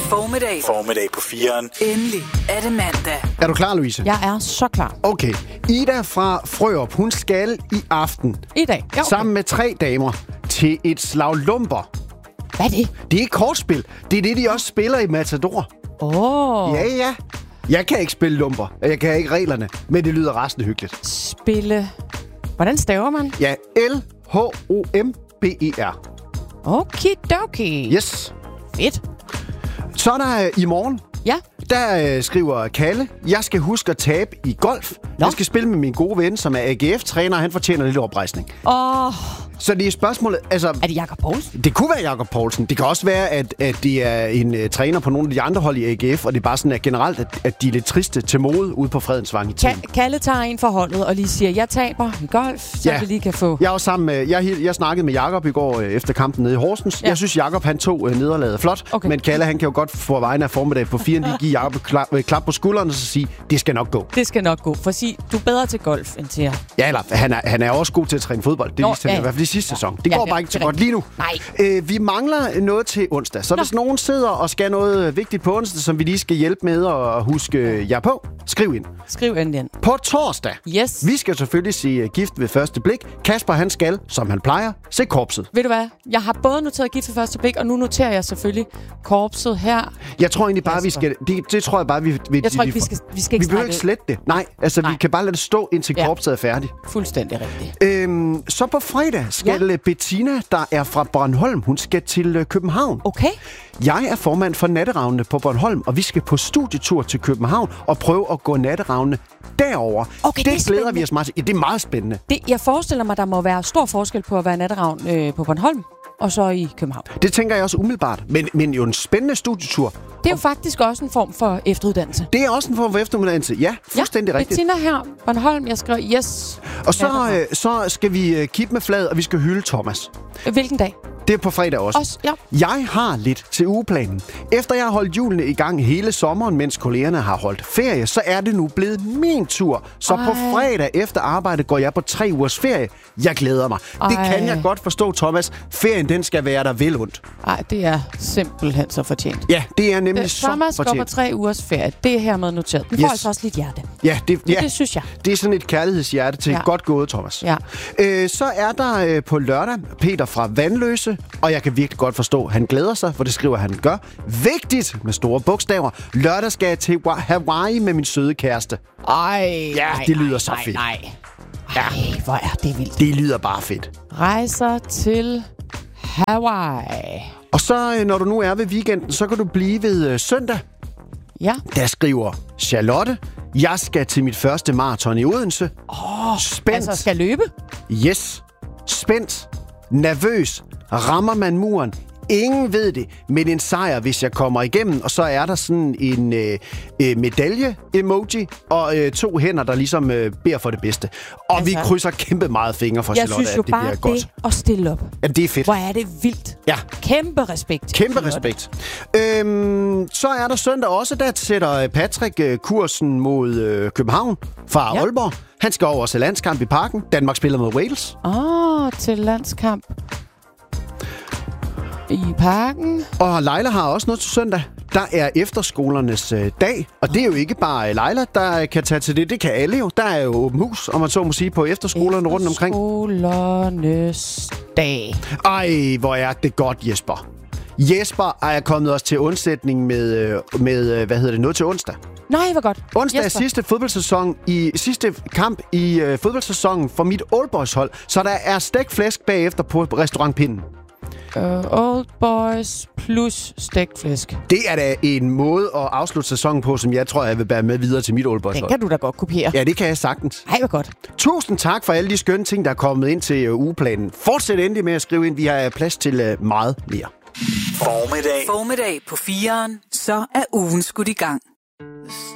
Formiddag på 4'eren. Endelig er det mandag. Er du klar, Louise? Jeg er så klar. Okay. Ida fra Frørup, hun skal i aften I dag. Ja, okay. sammen med 3 damer til et slag lumper. Hvad er det? Det er ikke kortspil. Det er det, de også spiller i Matador. Ja. Jeg kan ikke spille lumper. Jeg kan ikke reglerne, men det lyder resten hyggeligt. Spille. Hvordan staver man? Ja, L-H-O-M-B-E-R. Okidoki. Yes. Fedt. Så er der i morgen. Ja. Der skriver Kalle, jeg skal huske at tabe i golf. Jeg skal spille med min gode ven, som er AGF-træner, og han fortjener lidt oprejsning. Så det er spørgsmålet, altså... Er det Jakob Poulsen? Det kunne være Jakob Poulsen. Det kan også være, at det er en træner på nogle af de andre hold i AGF, og det er bare sådan, at generelt, at de er lidt triste til mode ude på Fredensvang i tiden. Kalle tager en for holdet og lige siger, jeg taber i golf, så vi lige kan få... Jeg var sammen med... Jeg snakkede med Jakob i går efter kampen nede i Horsens. Ja. Jeg synes, Jakob han tog nederlaget flot, okay. Men Kalle han kan jo godt få vejen af formiddag på 4'eren lige give Jakob et klap på skulderen og så sige, det skal nok gå. Det skal nok gå, for sig, du er bedre til golf end til jer. Ja, eller han er også god til at træne fodbold. Det viste han i hvert fald i sidste sæson. Det går bare ikke så godt lige nu. Nej. Vi mangler noget til onsdag. Så hvis nogen sidder og skal noget vigtigt på onsdag, som vi lige skal hjælpe med at huske jer på, skriv ind. Skriv ind. På torsdag. Yes. Vi skal selvfølgelig sige gift ved første blik. Kasper, han skal, som han plejer, se korpset. Ved du hvad? Jeg har både noteret gift ved første blik, og nu noterer jeg selvfølgelig korpset her. Jeg tror egentlig bare, vi skal... Det tror jeg bare, vi... Jeg tror ikke, vi skal behøver ikke slette det. Nej, altså vi kan bare lade det stå, indtil korpset er færdigt. Fuldstændig rigtigt. Så på fredag skal Bettina, der er fra Bornholm, hun skal til København. Okay. Jeg er formand for Natteravnene på Bornholm, og vi skal på studietur til København og prøve at gå Natteravnene derover. Okay, det glæder vi os meget til. Ja, det er meget spændende. Jeg forestiller mig, der må være stor forskel på at være Natteravn på Bornholm og så i København. Det tænker jeg også umiddelbart, men jo en spændende studietur. Det er jo faktisk også en form for efteruddannelse. Det er også en form for efteruddannelse, ja. Fuldstændig rigtigt. Bettina her, Bornholm, jeg skriver yes. Og så skal vi kippe med flaget, og vi skal hylde Thomas. Hvilken dag? Det er på fredag også. Ja. Jeg har lidt til ugeplanen. Efter jeg har holdt hjulene i gang hele sommeren, mens kollegerne har holdt ferie, så er det nu blevet min tur. Så på fredag efter arbejde går jeg på 3 ugers ferie. Jeg glæder mig. Det kan jeg godt forstå, Thomas. Ferien, den skal være der vel ondt. Nej, det er simpelthen så fortjent. Ja, det er nemlig så Thomas fortjent. Thomas går på 3 ugers ferie. Det er hermed noteret. Vi får altså også lidt hjerte. Ja, det synes jeg. Det er sådan et kærlighedshjerte til godt gået, Thomas. Ja. Så er der på lørdag Peter fra Vandløse, og jeg kan virkelig godt forstå, at han glæder sig, for det skriver han gør. Vigtigt med store bogstaver. Lørdag skal jeg til Hawaii med min søde kæreste. Det lyder så fedt. Ja, hvor er det vildt. Det lyder bare fedt. Rejser til Hawaii. Og så, når du nu er ved weekenden, så kan du blive ved søndag. Ja. Der skriver Charlotte, jeg skal til mit første maraton i Odense. Spændt. Altså skal løbe? Yes. Spændt. Nervøs. Rammer man muren? Ingen ved det, men en sejr, hvis jeg kommer igennem. Og så er der sådan en medalje-emoji og 2 hænder, der ligesom beder for det bedste. Og vi krydser kæmpe meget fingre for Charlotte, at det bliver godt. Jeg synes jo bare det at stille op. Ja, det er fedt. Hvor er det vildt. Ja. Kæmpe respekt. Kæmpe respekt. Så er der søndag også, der sætter Patrick kursen mod København fra Aalborg. Han skal over til landskamp i Parken. Danmark spiller mod Wales. Til landskamp i Parken. Og Leila har også noget til søndag. Der er efterskolernes dag, og det er jo ikke bare Leila, der kan tage til det. Det kan alle jo. Der er jo åben hus, om man så må sige, på efterskolerne rundt omkring. Efterskolernes dag. Ej, hvor er det godt, Jesper. Jesper er kommet også til undsætning med noget til onsdag. Nej, hvor godt. Onsdag er sidste kamp i fodboldsæsonen for mit Old Boys hold, så der er stegt flæsk bagefter på restaurantpinden. Old Boys plus stegt flæsk. Det er da en måde at afslutte sæsonen på, som jeg tror, jeg vil bære med videre til mit Old Boys hold. Den kan du da godt kopiere. Ja, det kan jeg sagtens. Ej, hvor godt. Tusind tak for alle de skønne ting, der er kommet ind til ugeplanen. Fortsæt endelig med at skrive ind. Vi har plads til meget mere. Formiddag på 4'eren, så er ugen skudt i gang.